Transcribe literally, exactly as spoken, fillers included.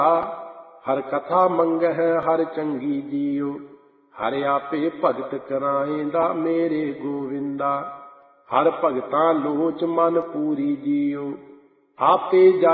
हर कथा मंगह हर चंगी जियो। हर आपे भगत कराएंदा मेरे गोविंदा। हर भगतां लोच मन पूरी जियो। आपे